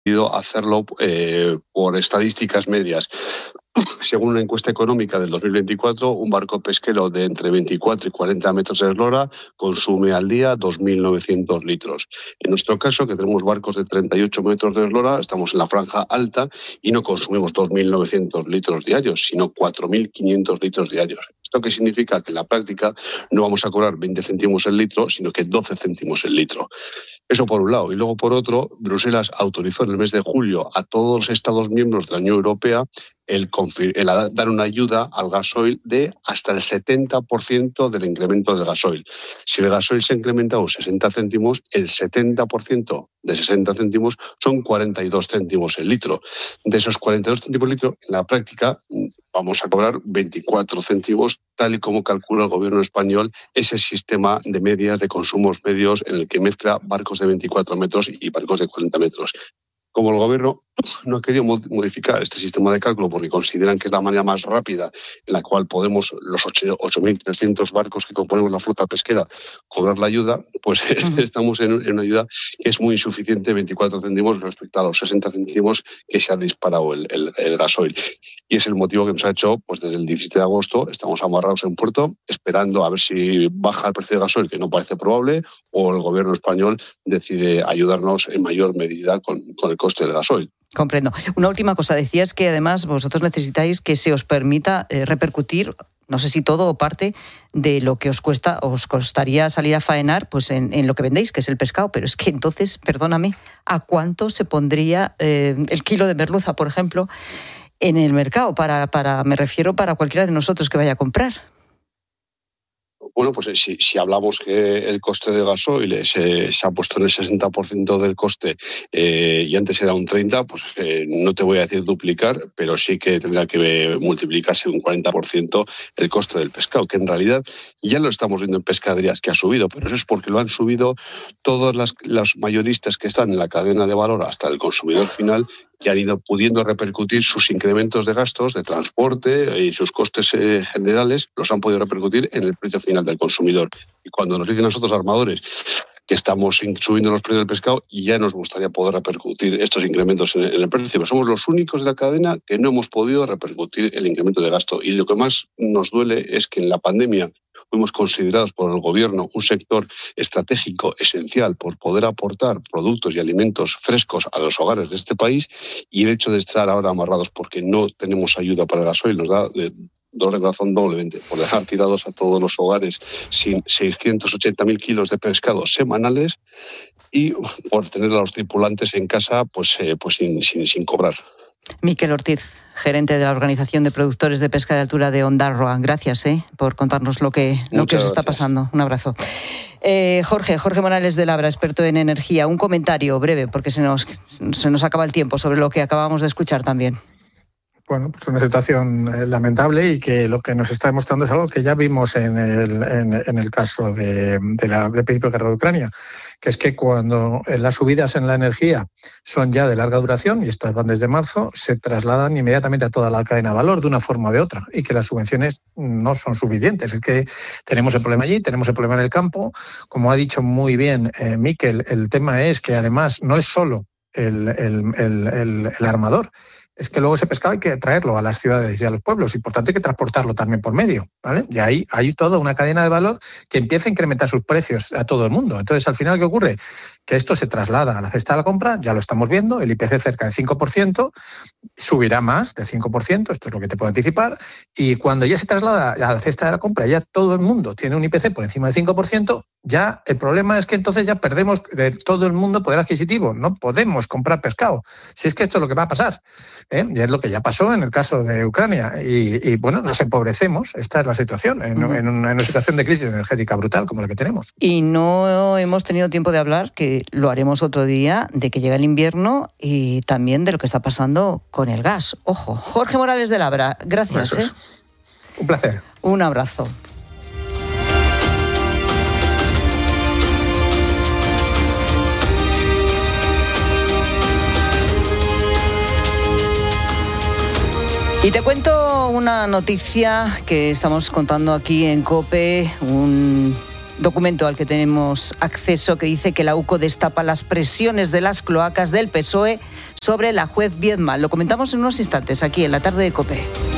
hacerlo por estadísticas medias. Según una encuesta económica del 2024, un barco pesquero de entre 24 y 40 metros de eslora consume al día 2.900 litros. En nuestro caso, que tenemos barcos de 38 metros de eslora, estamos en la franja alta y no consumimos 2.900 litros diarios, sino 4.500 litros diarios. ¿Esto qué significa? Que en la práctica no vamos a cobrar 20 céntimos el litro, sino que 12 céntimos el litro. Eso por un lado. Y luego por otro, Bruselas autorizó en el mes de julio a todos los Estados miembros de la Unión Europea el dar una ayuda al gasoil de hasta el 70% del incremento del gasoil. Si el gasoil se ha incrementado 60 céntimos, el 70% de 60 céntimos son 42 céntimos el litro. De esos 42 céntimos el litro, en la práctica vamos a cobrar 24 céntimos, tal y como calcula el gobierno español ese sistema de medias de consumos medios en el que mezcla barcos de 24 metros y barcos de 40 metros. Como el gobierno no ha querido modificar este sistema de cálculo porque consideran que es la manera más rápida en la cual podemos, los 8.300 barcos que componemos la flota pesquera, cobrar la ayuda, pues estamos en una ayuda que es muy insuficiente, 24 céntimos respecto a los 60 céntimos que se ha disparado el gasoil. Y es el motivo que nos ha hecho, pues desde el 17 de agosto, estamos amarrados en puerto, esperando a ver si baja el precio del gasoil, que no parece probable, o el gobierno español decide ayudarnos en mayor medida con el coste del gasoil. Comprendo. Una última cosa, decías que además vosotros necesitáis que se os permita repercutir, no sé si todo o parte de lo que os costaría salir a faenar, pues en lo que vendéis, que es el pescado. Pero es que entonces, perdóname, ¿a cuánto se pondría el kilo de merluza, por ejemplo, en el mercado? Me refiero para cualquiera de nosotros que vaya a comprar. Bueno, pues si hablamos que el coste de gasoil se ha puesto en el 60% del coste y antes era un 30%, pues no te voy a decir duplicar, pero sí que tendrá que multiplicarse un 40% el coste del pescado, que en realidad ya lo estamos viendo en pescaderías que ha subido, pero eso es porque lo han subido todos los mayoristas que están en la cadena de valor hasta el consumidor final, que han ido pudiendo repercutir sus incrementos de gastos de transporte y sus costes generales, los han podido repercutir en el precio final del consumidor. Y cuando nos dicen nosotros, armadores, que estamos subiendo los precios del pescado, ya nos gustaría poder repercutir estos incrementos en el precio. Pero somos los únicos de la cadena que no hemos podido repercutir el incremento de gasto. Y lo que más nos duele es que en la pandemia fuimos considerados por el gobierno un sector estratégico esencial por poder aportar productos y alimentos frescos a los hogares de este país, y el hecho de estar ahora amarrados porque no tenemos ayuda para el gasoil nos da doble razón doblemente, por dejar tirados a todos los hogares sin 680.000 kilos de pescado semanales y por tener a los tripulantes en casa pues sin cobrar. Miquel Ortiz, gerente de la Organización de Productores de Pesca de Altura de Ondarroa. Gracias por contarnos lo que os está pasando. Un abrazo. Jorge Morales de Labra, experto en energía. Un comentario breve, porque se nos acaba el tiempo, sobre lo que acabamos de escuchar también. Bueno, pues una situación lamentable y que lo que nos está demostrando es algo que ya vimos en el caso del principio de guerra de Ucrania, que es que cuando las subidas en la energía son ya de larga duración, y estas van desde marzo, se trasladan inmediatamente a toda la cadena de valor de una forma o de otra, y que las subvenciones no son suficientes. Es que tenemos el problema allí, tenemos el problema en el campo. Como ha dicho muy bien Miquel, el tema es que además no es solo el armador, es que luego ese pescado hay que traerlo a las ciudades y a los pueblos, y por tanto hay que transportarlo también por medio, ¿vale? Y ahí hay toda una cadena de valor que empieza a incrementar sus precios a todo el mundo. Entonces, al final, ¿qué ocurre? Que esto se traslada a la cesta de la compra, ya lo estamos viendo, el IPC cerca del 5%, subirá más del 5%, esto es lo que te puedo anticipar, y cuando ya se traslada a la cesta de la compra, ya todo el mundo tiene un IPC por encima del 5%, ya el problema es que entonces ya perdemos de todo el mundo poder adquisitivo, no podemos comprar pescado, si es que esto es lo que va a pasar. Y es lo que ya pasó en el caso de Ucrania. Y bueno, nos empobrecemos. Esta es la situación, en una situación de crisis energética brutal como la que tenemos. Y no hemos tenido tiempo de hablar, que lo haremos otro día, de que llega el invierno y también de lo que está pasando con el gas. Ojo. Jorge Morales de Labra, gracias. Un placer. Un abrazo. Y te cuento una noticia que estamos contando aquí en COPE, un documento al que tenemos acceso que dice que la UCO destapa las presiones de las cloacas del PSOE sobre la juez Viedma. Lo comentamos en unos instantes aquí en la tarde de COPE.